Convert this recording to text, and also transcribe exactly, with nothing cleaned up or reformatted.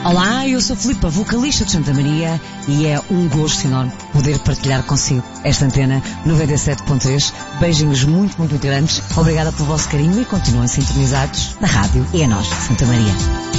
Olá, eu sou Filipa, vocalista de Santa Maria, e é um gosto enorme poder partilhar consigo esta antena noventa e sete ponto três. Beijinhos muito, muito grandes. Obrigada pelo vosso carinho e continuem sintonizados na rádio e a nós, Santa Maria.